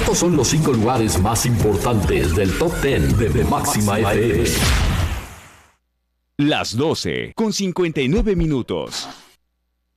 Estos son los 5 lugares más importantes del Top 10 de Máxima FM. Las 12 con 59 minutos.